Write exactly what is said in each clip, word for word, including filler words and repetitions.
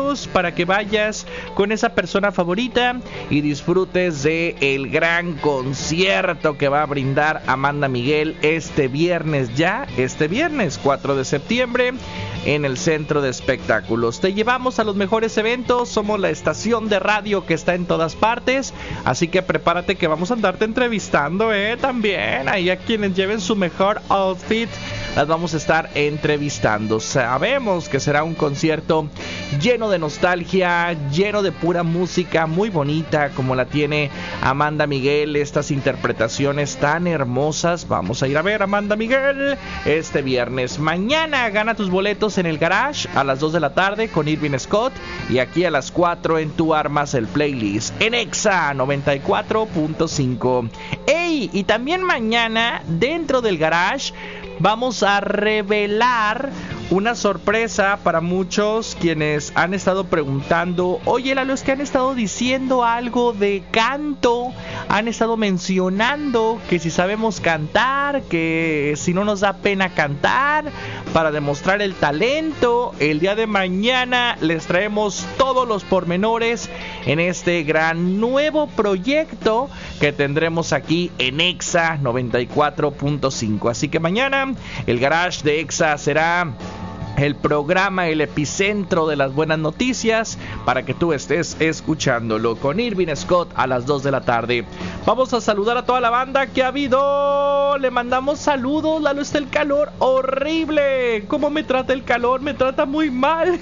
boletos para que vayas con esa persona favorita y disfrutes de el gran concierto que va a brindar Amanda Miguel este viernes ya, este viernes cuatro de septiembre en el Centro de Espectáculos. Te llevamos a los mejores eventos, somos la estación de radio que está en todas partes, así que prepárate que vamos a andarte entrevistando, eh, también, ahí a quienes lleven su mejor outfit, las vamos a estar entrevistando. Sabemos que será un concierto lleno de nostalgia, lleno de pura música muy bonita como la tiene Amanda Miguel, estas interpretaciones tan hermosas. Vamos a ir a ver a Amanda Miguel este viernes. Mañana gana tus boletos en el Garage a las dos de la tarde con Irving Scott, y aquí a las cuatro en Tu Armas el Playlist en Exa noventa y cuatro punto cinco. ¡Ey! Y también mañana dentro del Garage vamos a revelar una sorpresa para muchos quienes han estado preguntando: oye, Lalo, es que han estado diciendo algo de canto, han estado mencionando que si sabemos cantar, que si no nos da pena cantar, para demostrar el talento. El día de mañana les traemos todos los pormenores en este gran nuevo proyecto que tendremos aquí en Exa noventa y cuatro punto cinco. Así que mañana el Garage de Exa será el programa, el epicentro de las buenas noticias para que tú estés escuchándolo con Irving Scott a las dos de la tarde. Vamos a saludar a toda la banda que ha habido. Le mandamos saludos. Lalo, está el calor horrible. ¿Cómo me trata el calor? Me trata muy mal.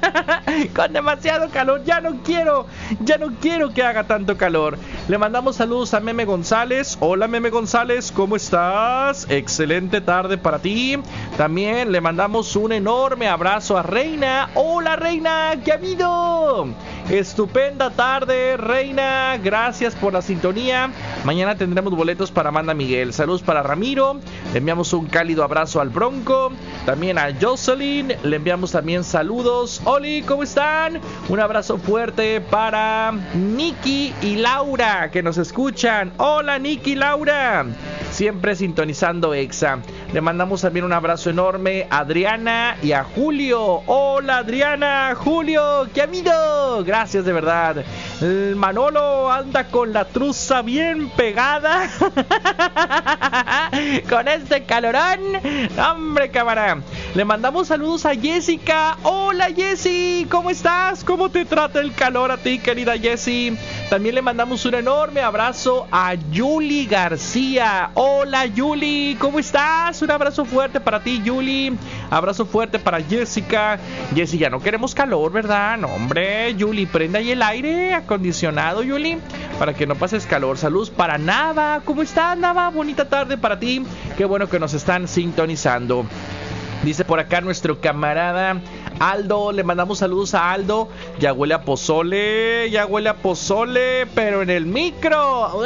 Con demasiado calor. Ya no quiero, ya no quiero que haga tanto calor. Le mandamos saludos a Meme González. Hola, Meme González, ¿cómo estás? Excelente tarde para ti. También le mandamos un enorme abrazo a Reina. Hola, Reina, ¿qué ha habido? Estupenda tarde, Reina, gracias por la sintonía. Mañana tendremos boletos para Amanda Miguel. Saludos para Ramiro, le enviamos un cálido abrazo al Bronco, también a Jocelyn, le enviamos también saludos. Oli, ¿cómo están? Un abrazo fuerte para Nikki y Laura que nos escuchan. Hola, Nikki y Laura, siempre sintonizando Exa. Le mandamos también un abrazo enorme a Adriana y a Julio. Hola, Adriana, Julio, ¿qué ha habido? Gracias de verdad. El Manolo anda con la truza bien pegada. Con este calorón. Hombre, cámara. Le mandamos saludos a Jessica. Hola, Jessy, ¿cómo estás? ¿Cómo te trata el calor a ti, querida Jessy? También le mandamos un enorme abrazo a Yuli García. Hola, Yuli, ¿cómo estás? Un abrazo fuerte para ti, Yuli. Abrazo fuerte para Jessica. Jessy, ya no queremos calor, ¿verdad? No, hombre, Yuli, prenda ahí el aire acondicionado, Yuli, para que no pases calor. Saludos para Nava. ¿Cómo estás, Nava? Bonita tarde para ti. Qué bueno que nos están sintonizando. Dice por acá nuestro camarada Aldo, le mandamos saludos a Aldo. Ya huele a pozole, ya huele a pozole, pero en el micro.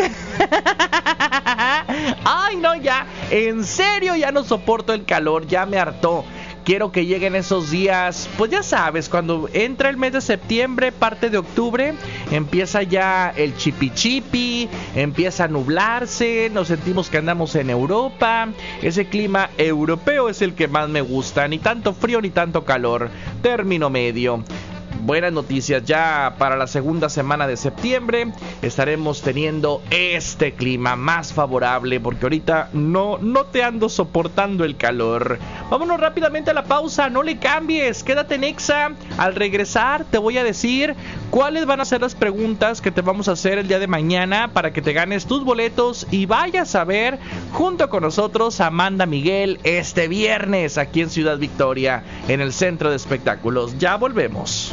Ay, no, ya, en serio, ya no soporto el calor, ya me hartó. Quiero que lleguen esos días, pues ya sabes, cuando entra el mes de septiembre, parte de octubre, empieza ya el chipi chipi, empieza a nublarse, nos sentimos que andamos en Europa. Ese clima europeo es el que más me gusta, ni tanto frío ni tanto calor, término medio. Buenas noticias, ya para la segunda semana de septiembre estaremos teniendo este clima más favorable, porque ahorita no, no te ando soportando el calor. Vámonos rápidamente a la pausa, no le cambies, quédate en Exa. Al regresar te voy a decir cuáles van a ser las preguntas que te vamos a hacer el día de mañana para que te ganes tus boletos y vayas a ver junto con nosotros a Amanda Miguel este viernes aquí en Ciudad Victoria, en el Centro de Espectáculos. Ya volvemos.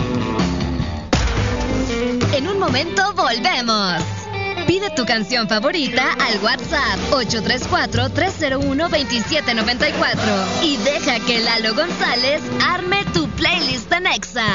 En un momento volvemos. Pide tu canción favorita al WhatsApp ocho tres cuatro, tres cero uno, dos siete nueve cuatro y deja que Lalo González arme tu playlist en Exa.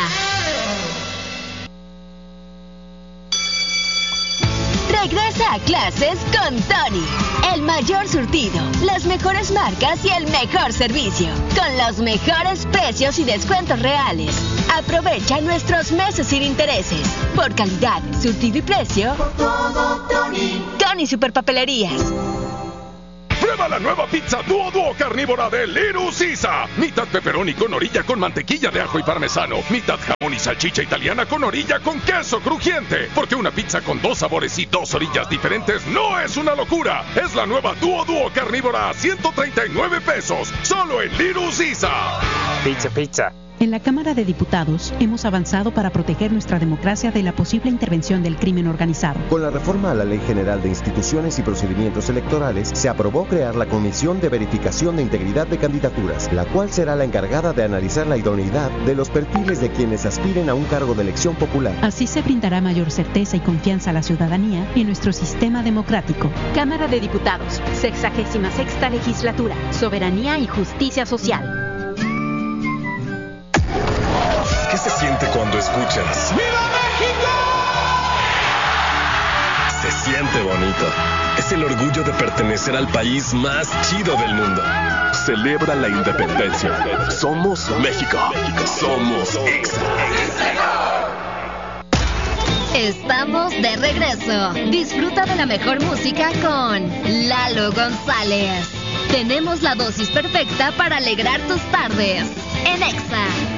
Regresa a clases con Tony. El mayor surtido, las mejores marcas y el mejor servicio. Con los mejores precios y descuentos reales. Aprovecha nuestros meses sin intereses. Por calidad, surtido y precio. Por todo, Tony. Tony Superpapelerías. Prueba la nueva pizza Duo Duo carnívora de Little Caesar. Mitad pepperoni con orilla con mantequilla de ajo y parmesano. Mitad jamón y salchicha italiana con orilla con queso crujiente. Porque una pizza con dos sabores y dos orillas diferentes no es una locura. Es la nueva Duo Duo carnívora a ciento treinta y nueve pesos. Solo en Little Caesar. Pizza, pizza. En la Cámara de Diputados hemos avanzado para proteger nuestra democracia de la posible intervención del crimen organizado. Con la reforma a la Ley General de Instituciones y Procedimientos Electorales, se aprobó crear la Comisión de Verificación de Integridad de Candidaturas, la cual será la encargada de analizar la idoneidad de los perfiles de quienes aspiren a un cargo de elección popular. Así se brindará mayor certeza y confianza a la ciudadanía en nuestro sistema democrático. Cámara de Diputados, sexagésima sexta legislatura, soberanía y justicia social. ¿Qué se siente cuando escuchas ¡Viva México! Se siente bonito. Es el orgullo de pertenecer al país más chido del mundo. Celebra la independencia. Somos México. Somos Exa. Estamos de regreso. Disfruta de la mejor música con Lalo González. Tenemos la dosis perfecta para alegrar tus tardes en Exa.